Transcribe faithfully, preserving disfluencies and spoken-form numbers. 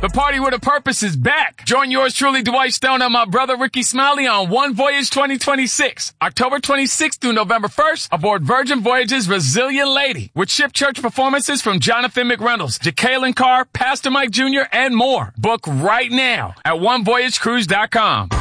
The Party with a Purpose is back. Join yours truly, Dwight Stone, and my brother Ricky Smiley on One Voyage twenty twenty-six, October twenty-sixth through November first, aboard Virgin Voyage's Resilient Lady, with ship church performances from Jonathan McReynolds, Jacqueline Carr, Pastor Mike Junior, and more. Book right now at one voyage cruise dot com.